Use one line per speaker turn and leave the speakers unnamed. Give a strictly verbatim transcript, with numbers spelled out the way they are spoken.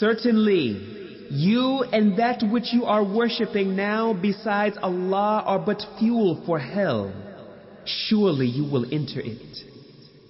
Certainly, you and that which you are worshipping now besides Allah are but fuel for hell. Surely you will enter it.